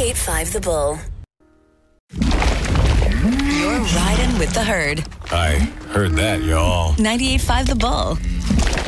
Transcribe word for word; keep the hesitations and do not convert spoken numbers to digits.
ninety-eight point five The Bull. You're riding with the herd. I heard that, y'all. ninety-eight point five The Bull.